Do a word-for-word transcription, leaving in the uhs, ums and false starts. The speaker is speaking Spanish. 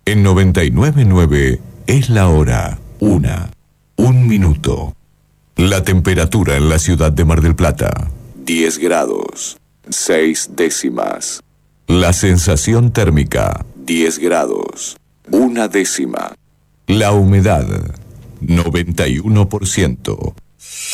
En noventa y nueve punto nueve es la hora una, un minuto. La temperatura en la ciudad de Mar del Plata, diez grados, seis décimas. La sensación térmica, diez grados, una décima. La humedad, noventa y uno por ciento.